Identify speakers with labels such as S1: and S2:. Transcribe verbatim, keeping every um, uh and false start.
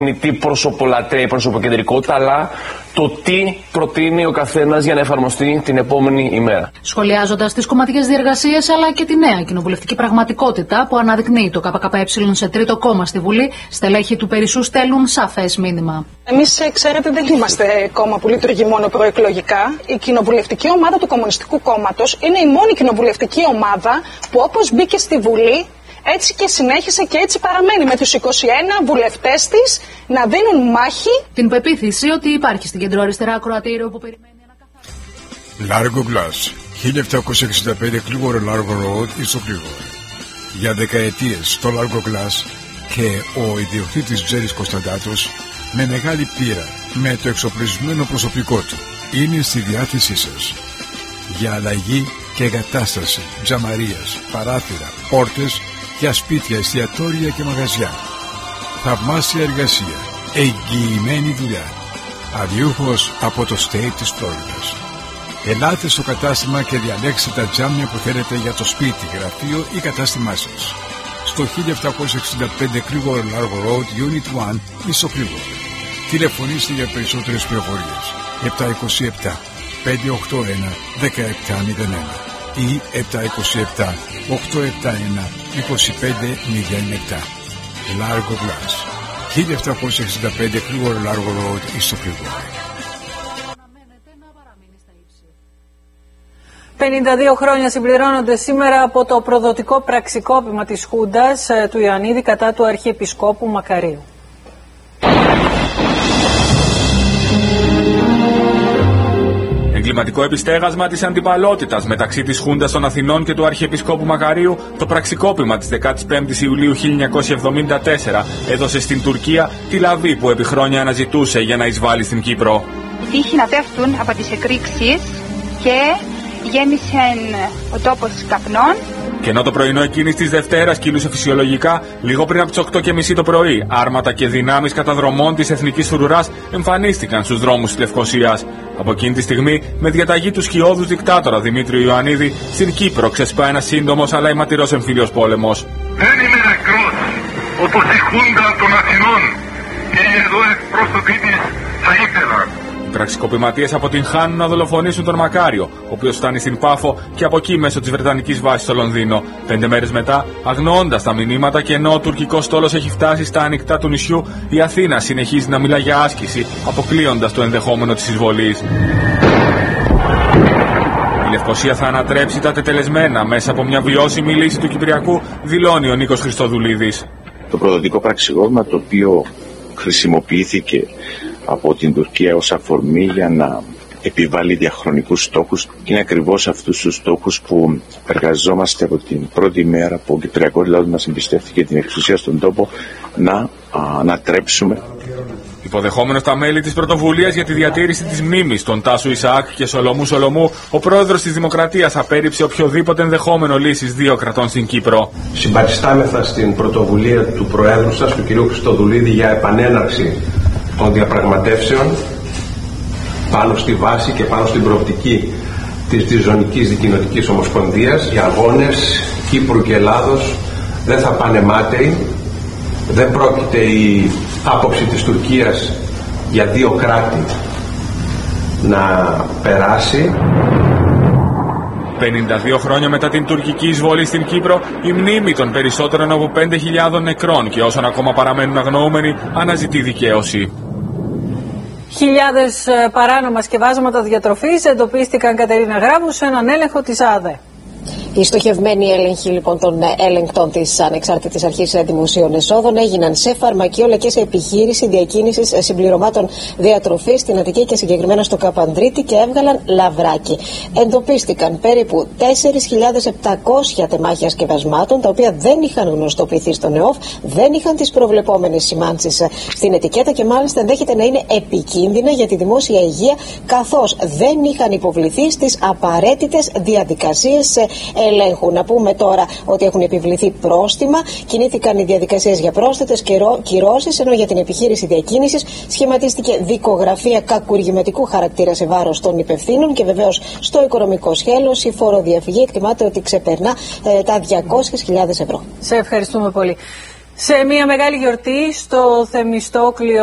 S1: Τι προσωπολατρεί η προσωποκεντρικότητα, αλλά το τι προτείνει ο καθένας για να εφαρμοστεί την επόμενη ημέρα.
S2: Σχολιάζοντας τις κομματικές διεργασίες αλλά και τη νέα κοινοβουλευτική πραγματικότητα που αναδεικνύει το ΚΚΕ σε τρίτο κόμμα στη Βουλή, στελέχη του Περισσού στέλνουν σαφές μήνυμα.
S3: Εμείς, ξέρετε, δεν είμαστε κόμμα που λειτουργεί μόνο προεκλογικά. Η κοινοβουλευτική ομάδα του Κομμουνιστικού Κόμματος είναι η μόνη κοινοβουλευτική ομάδα που, όπως μπήκε στη Βουλή, έτσι και συνέχισε και έτσι παραμένει με τους είκοσι ένα βουλευτές της να δίνουν μάχη.
S2: Την πεποίθηση ότι υπάρχει στην κεντροαριστερά ακροατήριο που περιμένει ένα καθαρό.
S4: Largo Glass, χίλια επτακόσια εξήντα πέντε Κλίγορο Largo Road, Ισοκλίγορο. Για δεκαετίες το Largo Glass και ο ιδιοκτήτης Τζέρης Κωνσταντάτος, με μεγάλη πείρα, με το εξοπλισμένο προσωπικό του, είναι στη διάθεσή σας. Για αλλαγή και εγκατάσταση τζαμαρίας, παράθυρα, πόρτες, για σπίτια, εστιατόρια και μαγαζιά. Θαυμάσια εργασία, εγγυημένη δουλειά. Αδιούχος από το state της Φλόριδας. Ελάτε στο κατάστημα και διαλέξτε τα τζάμια που θέλετε για το σπίτι, γραφείο ή κατάστημά σας. Στο χίλια επτακόσια εξήντα πέντε Κλίγορο Largo Road, Unit ένα, Ισοκλίγορο. Τηλεφωνήστε για περισσότερες πληροφορίες. επτά είκοσι επτά πεντακόσια ογδόντα ένα δεκαεπτά μηδέν ένα ή επτά είκοσι επτά οκτακόσια εβδομήντα ένα είκοσι πέντε μηδέν επτά. Largo Glass, χίλια επτακόσια εξήντα πέντε Κλίγορο Largo Road, Ισοκλίγορο.
S5: πενήντα δύο χρόνια συμπληρώνονται σήμερα από το προδοτικό πραξικόπημα της Χούντας του Ιωαννίδη κατά του Αρχιεπισκόπου Μακαρίου.
S6: Εγκληματικό επιστέγασμα της αντιπαλότητας μεταξύ της Χούντας των Αθηνών και του Αρχιεπισκόπου Μακαρίου, το πραξικόπημα της δεκαπέντε Ιουλίου χίλια εννιακόσια εβδομήντα τέσσερα έδωσε στην Τουρκία τη λαβή που επί χρόνια αναζητούσε για να εισβάλλει στην Κύπρο.
S7: Τύχει να πέφτουν από τις εκρήξεις και γέμισε ο τόπος καπνών.
S6: Και ενώ το πρωινό εκείνης της Δευτέρας κυλούσε φυσιολογικά, λίγο πριν από τις οκτώ και μισή το πρωί, άρματα και δυνάμεις καταδρομών της Εθνικής Φρουράς εμφανίστηκαν στους δρόμους της Λευκωσίας. Από εκείνη τη στιγμή, με διαταγή του σκιώδους δικτάτορα Δημήτριου Ιωαννίδη, στην Κύπρο ξεσπά ένας σύντομος αλλά αιματηρός εμφύλιος πόλεμος.
S8: Δεν είμαι νεκρός, όπως η Χούντα των Αθηνών και οι εδώ εκπρόσωποι της θα ήθελαν.
S6: Οι πραξικοπηματίες αποτυγχάνουν να δολοφονήσουν τον Μακάριο, ο οποίος φτάνει στην Πάφο και από εκεί μέσω της Βρετανικής βάσης στο Λονδίνο. Πέντε μέρες μετά, αγνοώντας τα μηνύματα και ενώ ο τουρκικός στόλος έχει φτάσει στα ανοιχτά του νησιού, η Αθήνα συνεχίζει να μιλά για άσκηση, αποκλείοντας το ενδεχόμενο της εισβολής. Η Λευκωσία θα ανατρέψει τα τετελεσμένα μέσα από μια βιώσιμη λύση του Κυπριακού, δηλώνει ο Νίκος Χριστοδουλίδης.
S9: Το προδοτικό πραξικόπημα, το οποίο χρησιμοποιήθηκε από την Τουρκία ως αφορμή για να επιβάλλει διαχρονικούς στόχους, και είναι ακριβώς αυτούς τους στόχους που εργαζόμαστε από την πρώτη μέρα που ο Κυπριακός λαός μας εμπιστεύτηκε την εξουσία στον τόπο να ανατρέψουμε.
S6: Υποδεχόμενος τα μέλη της πρωτοβουλίας για τη διατήρηση της μνήμης των Τάσου Ισαάκ και Σολομού Σολομού, ο πρόεδρος της Δημοκρατίας απέρριψε οποιοδήποτε ενδεχόμενο λύσης δύο κρατών στην Κύπρο.
S10: Συμπαριστάμεθα στην πρωτοβουλία του Προέδρου σας, του κ. Χριστοδουλίδη, για επανέναρξη των διαπραγματεύσεων πάνω στη βάση και πάνω στην προοπτική της Διζωνικής Δικοινοτικής Ομοσπονδίας. Οι αγώνες Κύπρου και Ελλάδος δεν θα πάνε μάταιοι. Δεν πρόκειται η άποψη της Τουρκίας για δύο κράτη να περάσει.
S6: πενήντα δύο χρόνια μετά την τουρκική εισβολή στην Κύπρο, η μνήμη των περισσότερων από πέντε χιλιάδων νεκρών και όσων ακόμα παραμένουν αγνοούμενοι αναζητεί δικαίωση.
S5: Χιλιάδες παράνομα σκευάσματα διατροφής εντοπίστηκαν, Κατερίνα Γράβου, σε έναν έλεγχο της ΑΔΕ.
S11: Οι στοχευμένοι έλεγχοι λοιπόν των έλεγκτων της Ανεξάρτητης Αρχής Δημοσίων Εσόδων έγιναν σε φαρμακείο αλλά και σε επιχείρηση διακίνησης συμπληρωμάτων διατροφής στην Αττική και συγκεκριμένα στο Καπανδρίτη και έβγαλαν λαβράκι. Εντοπίστηκαν περίπου τέσσερις χιλιάδες επτακόσια τεμάχια σκευασμάτων, τα οποία δεν είχαν γνωστοποιηθεί στον ΕΟΦ, δεν είχαν τις προβλεπόμενες σημάνσεις στην ετικέτα και μάλιστα ενδέχεται να είναι επικίνδυνα για τη δημόσια υγεία, καθώς δεν είχαν υποβληθεί στις απαραίτητες διαδικασίες ελέγχου. Να πούμε τώρα ότι έχουν επιβληθεί πρόστιμα, κινήθηκαν οι διαδικασίες για πρόσθετες κυρώσεις, ενώ για την επιχείρηση διακίνησης σχηματίστηκε δικογραφία κακουργηματικού χαρακτήρα σε βάρος των υπευθύνων και βεβαίως στο οικονομικό σκέλος η φοροδιαφυγή εκτιμάται ότι ξεπερνά ε, τα διακόσιες χιλιάδες ευρώ.
S5: Σε ευχαριστούμε πολύ. Σε μια μεγάλη γιορτή στο Θεμιστόκλειο